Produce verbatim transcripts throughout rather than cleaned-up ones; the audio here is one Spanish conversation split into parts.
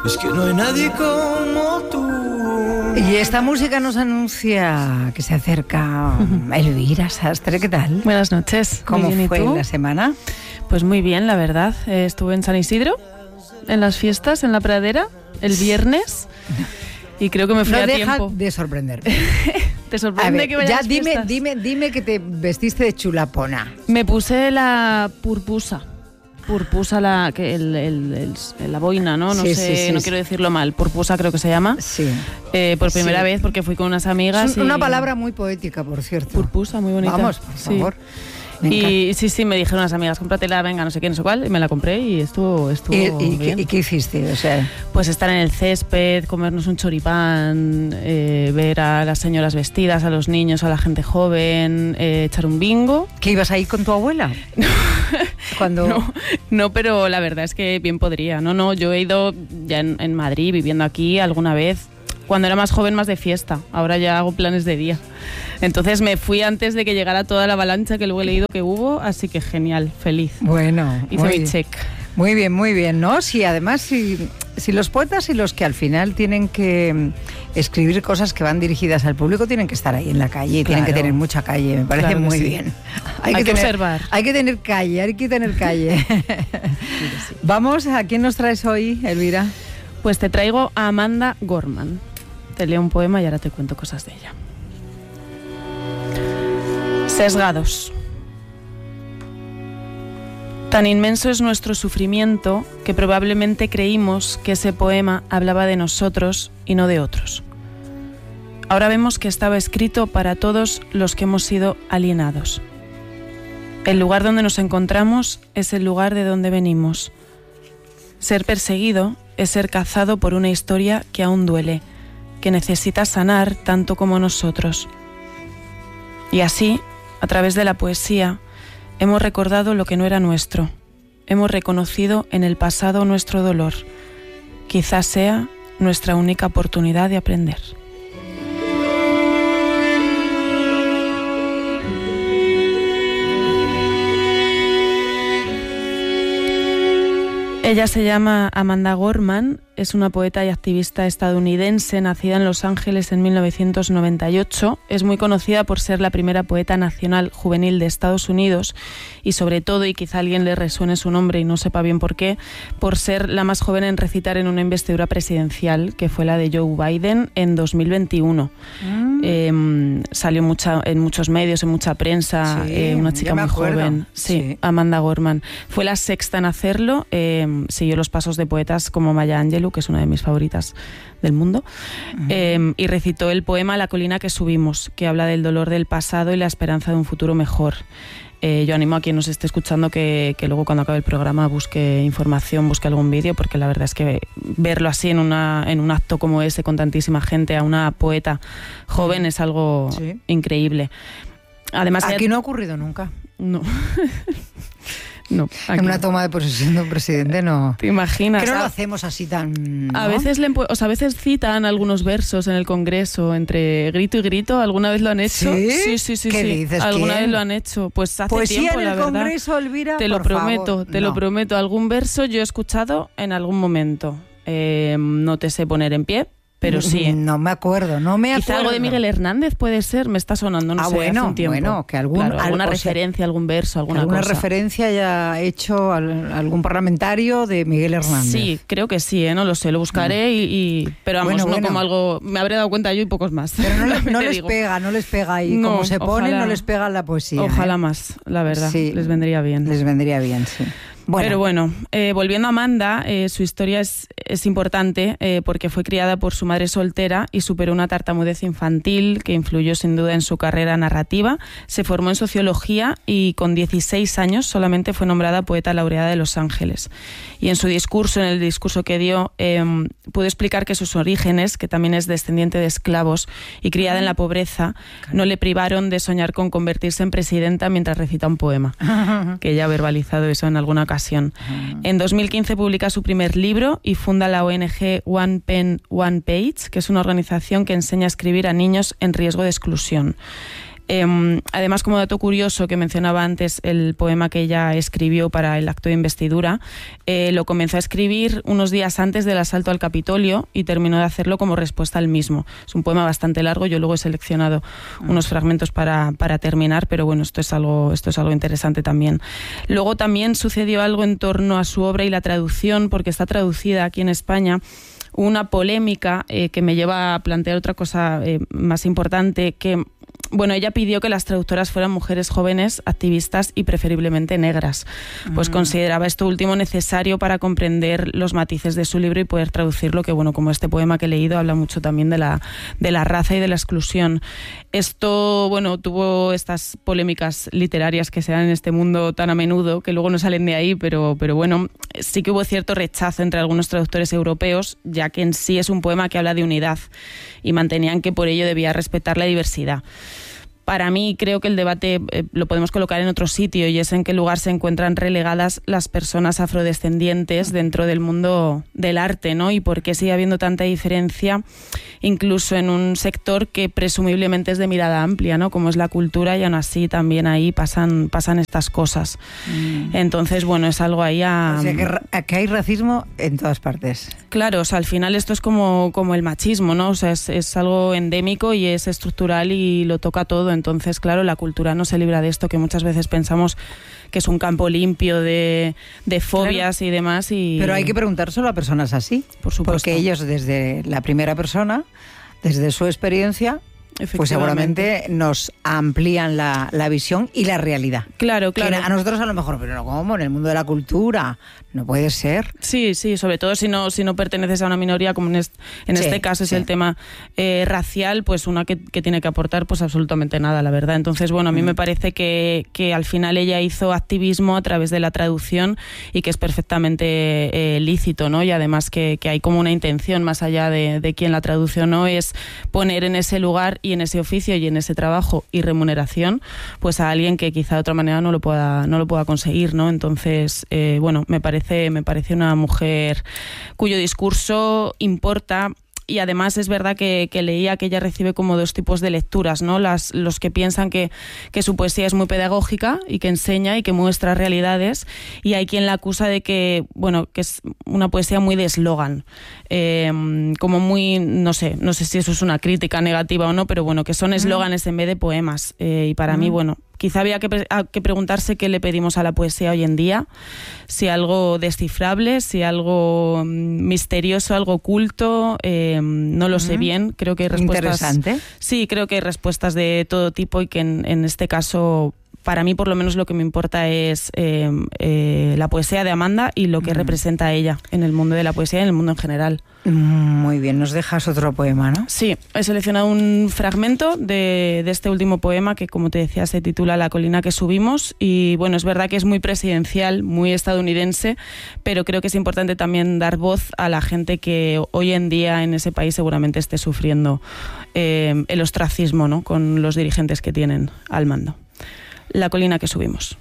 Es que no hay nadie como tú. Y esta música nos anuncia que se acerca Elvira Sastre. ¿Qué tal? Buenas noches. ¿Cómo bien, fue la semana? Pues muy bien, la verdad. Eh, estuve en San Isidro, en las fiestas, en la pradera, el viernes. Y creo que me fui no a deja tiempo. de sorprender. ¿Te sorprende ver, que vaya ya a las dime, fiestas? dime, dime que te vestiste de chulapona. Me puse la purpusa. Purpusa, la, que el, el, el, la boina, ¿no? No sí, sé, sí, sí, no sí. quiero decirlo mal. Purpusa creo que se llama. Sí. Eh, por primera sí. vez, porque fui con unas amigas. Es una y... palabra muy poética, por cierto. Purpusa, muy bonita. Vamos, por sí. favor. Y sí, sí, me dijeron las amigas, cómpratela, venga, no sé qué, no sé cuál, y me la compré y estuvo, estuvo ¿Y, y, bien. ¿Y qué hiciste? O sea, pues estar en el césped, comernos un choripán, eh, ver a las señoras vestidas, a los niños, a la gente joven, eh, echar un bingo. ¿que ibas ahí con tu abuela? Cuando... No, no, pero la verdad es que bien podría. No, no, yo he ido ya en, en Madrid, viviendo aquí alguna vez. Cuando era más joven, más de fiesta. Ahora ya hago planes de día. Entonces me fui antes de que llegara toda la avalancha que luego he leído que hubo, así que genial, feliz. Bueno, hice mi check. Muy bien, muy bien, ¿no? Sí, además, si, si los poetas y los que al final tienen que escribir cosas que van dirigidas al público tienen que estar ahí en la calle y claro. tienen que tener mucha calle, me parece claro muy sí. bien. Hay, hay que, que tener, observar. Hay que tener calle, hay que tener calle. sí. Vamos, ¿a quién nos traes hoy, Elvira? Pues te traigo a Amanda Gorman. Te leo un poema y ahora te cuento cosas de ella. Sesgados. Tan inmenso es nuestro sufrimiento que probablemente creímos que ese poema hablaba de nosotros y no de otros. Ahora vemos que estaba escrito para todos los que hemos sido alienados. El lugar donde nos encontramos es el lugar de donde venimos. Ser perseguido es ser cazado por una historia que aún duele, que necesita sanar tanto como nosotros. Y así, a través de la poesía, hemos recordado lo que no era nuestro. Hemos reconocido en el pasado nuestro dolor. Quizás sea nuestra única oportunidad de aprender. Ella se llama Amanda Gorman, es una poeta y activista estadounidense nacida en Los Ángeles en mil novecientos noventa y ocho. Es muy conocida por ser la primera poeta nacional juvenil de Estados Unidos y sobre todo, y quizá a alguien le resuene su nombre y no sepa bien por qué, por ser la más joven en recitar en una investidura presidencial, que fue la de Joe Biden en dos mil veintiuno. Mm. Eh, salió mucha, en muchos medios, en mucha prensa, sí, eh, una chica muy acuerdo. joven. Sí, sí, Amanda Gorman. Fue la sexta en hacerlo, eh, siguió los pasos de poetas como Maya Angelou, que es una de mis favoritas del mundo, uh-huh. eh, y recitó el poema La colina que subimos, que habla del dolor del pasado y la esperanza de un futuro mejor. Eh, yo animo a quien nos esté escuchando que, que luego cuando acabe el programa busque información, busque algún vídeo, porque la verdad es que verlo así en, una, en un acto como ese, con tantísima gente, a una poeta joven, es algo sí. increíble. Además, aquí ella... no ha ocurrido nunca. No. No, en una toma de posesión de un presidente no. ¿Te imaginas? Que no lo hacemos así tan, ¿no? A veces le, o sea, a veces citan algunos versos en el Congreso entre grito y grito. ¿Alguna vez lo han hecho? ¿Sí? Sí, sí, sí. ¿Qué sí. dices? ¿Alguna ¿Quién? vez lo han hecho? Pues hace Poesía tiempo, en la el verdad. Congreso, Elvira, te lo por prometo, favor. te no. lo prometo. Algún verso yo he escuchado en algún momento. Eh, no te sé poner en pie, pero sí. No me acuerdo, no me acuerdo. Quizá algo de Miguel Hernández puede ser, me está sonando, no ah, sé, bueno, hace un tiempo. bueno, que algún, claro, alguna al, referencia, sea, algún verso, alguna, alguna cosa. referencia haya hecho al, algún parlamentario de Miguel Hernández. Sí, creo que sí, ¿eh? No lo sé, lo buscaré y, y pero vamos, bueno, no bueno. como algo, me habré dado cuenta yo y pocos más. Pero no, le, no les digo. pega, no les pega ahí, no, como se pone, ojalá, no les pega la poesía. Ojalá ¿eh? más, la verdad, sí, les vendría bien. Les vendría bien, sí. Bueno. Pero bueno, eh, volviendo a Amanda, eh, su historia es, es importante eh, porque fue criada por su madre soltera y superó una tartamudez infantil que influyó sin duda en su carrera narrativa. Se formó en sociología y con dieciséis años solamente fue nombrada poeta laureada de Los Ángeles. Y en su discurso, en el discurso que dio, eh, pudo explicar que sus orígenes, que también es descendiente de esclavos y criada en la pobreza, no le privaron de soñar con convertirse en presidenta mientras recita un poema, que ella ha verbalizado eso en alguna ocasión. En dos mil quince publica su primer libro y funda la O N G One Pen, One Page, que es una organización que enseña a escribir a niños en riesgo de exclusión. Eh, además, como dato curioso que mencionaba antes, el poema que ella escribió para el acto de investidura, eh, lo comenzó a escribir unos días antes del asalto al Capitolio y terminó de hacerlo como respuesta al mismo. Es un poema bastante largo, yo luego he seleccionado unos fragmentos para, para terminar, pero bueno, esto es algo, esto es algo interesante también. Luego también sucedió algo en torno a su obra y la traducción, porque está traducida aquí en España. Una polémica eh, que me lleva a plantear otra cosa eh, más importante, que bueno, ella pidió que las traductoras fueran mujeres jóvenes, activistas y preferiblemente negras. Pues mm. consideraba esto último necesario para comprender los matices de su libro y poder traducirlo, que bueno, como este poema que he leído habla mucho también de la, de la raza y de la exclusión. Esto, bueno, tuvo estas polémicas literarias que se dan en este mundo tan a menudo, que luego no salen de ahí, pero, pero bueno, sí que hubo cierto rechazo entre algunos traductores europeos, ya que en sí es un poema que habla de unidad y mantenían que por ello debía respetar la diversidad. Para mí creo que el debate eh, lo podemos colocar en otro sitio, y es en qué lugar se encuentran relegadas las personas afrodescendientes dentro del mundo del arte, ¿no? Y por qué sigue habiendo tanta diferencia incluso en un sector que presumiblemente es de mirada amplia, ¿no? Como es la cultura, y aún así también ahí pasan, pasan estas cosas. Mm. Entonces, bueno, es algo ahí a... O sea, que, que hay racismo en todas partes. Claro, o sea, al final esto es como, como el machismo, ¿no? O sea, es, es algo endémico y es estructural y lo toca todo. Entonces, claro, la cultura no se libra de esto, que muchas veces pensamos que es un campo limpio de, de fobias, claro, y demás. Y... Pero hay que preguntárselo a personas así. Por supuesto. Porque ellos, desde la primera persona, desde su experiencia, pues seguramente nos amplían la, la visión y la realidad. Claro, claro. Que a nosotros a lo mejor, pero no, ¿cómo? En el mundo de la cultura no puede ser. Sí, sí, sobre todo si no si no perteneces a una minoría, como en este, en sí, este caso es sí. el tema eh, racial, pues una que, que tiene que aportar pues absolutamente nada, la verdad. Entonces, bueno, a mí mm. me parece que, que al final ella hizo activismo a través de la traducción y que es perfectamente eh, lícito, ¿no? Y además que, que hay como una intención más allá de, de quien la traduce o no, es poner en ese lugar y en ese oficio y en ese trabajo y remuneración pues a alguien que quizá de otra manera no lo pueda no lo pueda conseguir, ¿no? Entonces, eh, bueno, me parece me parece una mujer cuyo discurso importa. Y además es verdad que, que leía que ella recibe como dos tipos de lecturas, ¿no? Las, los que piensan que, que su poesía es muy pedagógica y que enseña y que muestra realidades, y hay quien la acusa de que, bueno, que es una poesía muy de eslogan, eh, como muy, no sé, no sé si eso es una crítica negativa o no, pero bueno, que son eslóganes mm. en vez de poemas. Eh, y para mm. mí, bueno, quizá había que, pre- que preguntarse qué le pedimos a la poesía hoy en día, si algo descifrable, si algo misterioso, algo oculto, eh, no lo uh-huh. sé bien. Creo que hay respuestas. Interesante. Sí, creo que hay respuestas de todo tipo y que en, en este caso, para mí por lo menos lo que me importa es eh, eh, la poesía de Amanda y lo que uh-huh. representa ella en el mundo de la poesía y en el mundo en general. Muy bien, nos dejas otro poema, ¿no? Sí, he seleccionado un fragmento de, de este último poema que, como te decía, se titula La colina que subimos, y bueno, es verdad que es muy presidencial, muy estadounidense, pero creo que es importante también dar voz a la gente que hoy en día en ese país seguramente esté sufriendo eh, el ostracismo, ¿no? Con los dirigentes que tienen al mando. La colina que subimos.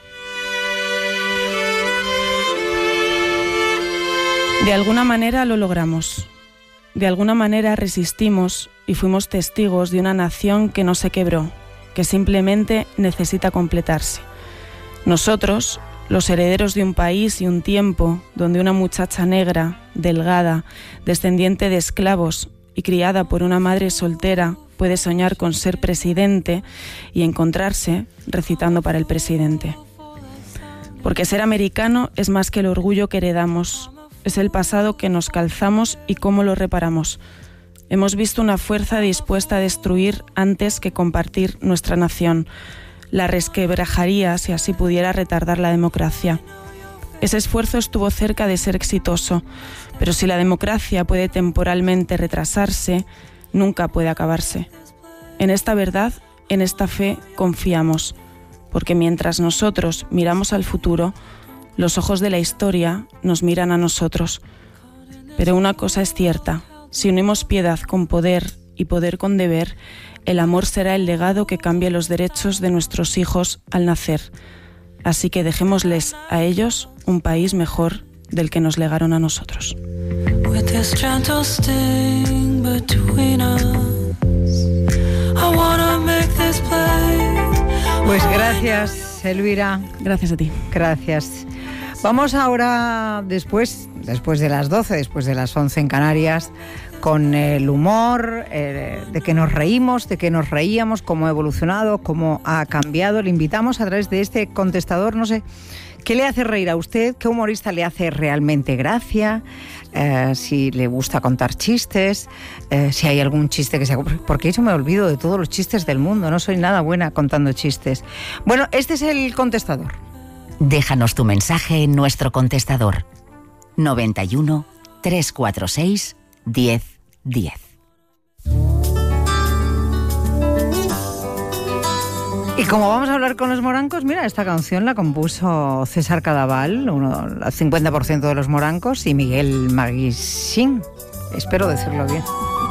De alguna manera lo logramos, de alguna manera resistimos y fuimos testigos de una nación que no se quebró, que simplemente necesita completarse. Nosotros, los herederos de un país y un tiempo donde una muchacha negra, delgada, descendiente de esclavos y criada por una madre soltera, puede soñar con ser presidente y encontrarse recitando para el presidente. Porque ser americano es más que el orgullo que heredamos. Es el pasado que nos calzamos y cómo lo reparamos. Hemos visto una fuerza dispuesta a destruir antes que compartir nuestra nación. La resquebrajaría si así pudiera retardar la democracia. Ese esfuerzo estuvo cerca de ser exitoso, pero si la democracia puede temporalmente retrasarse, nunca puede acabarse. En esta verdad, en esta fe, confiamos, porque mientras nosotros miramos al futuro, los ojos de la historia nos miran a nosotros. Pero una cosa es cierta, si unimos piedad con poder y poder con deber, el amor será el legado que cambie los derechos de nuestros hijos al nacer. Así que dejémosles a ellos un país mejor del que nos legaron a nosotros. With this gentle sting between us, I wanna make this place Pues gracias, Elvira. Gracias a ti. Gracias. Vamos ahora, después, después de las doce, después de las once en Canarias, con el humor, eh, de que nos reímos, de que nos reíamos, cómo ha evolucionado, cómo ha cambiado. Le invitamos a través de este contestador, no sé, ¿qué le hace reír a usted? ¿Qué humorista le hace realmente gracia? Eh, si le gusta contar chistes, eh, si hay algún chiste que sea... Porque yo me olvido de todos los chistes del mundo, no soy nada buena contando chistes. Bueno, este es el contestador. Déjanos tu mensaje en nuestro contestador. noventa y uno, trescientos cuarenta y seis, diez diez. Y como vamos a hablar con los morancos, mira, esta canción la compuso César Cadaval, uno, el cincuenta por ciento de los morancos, y Miguel Maguixín. Espero decirlo bien.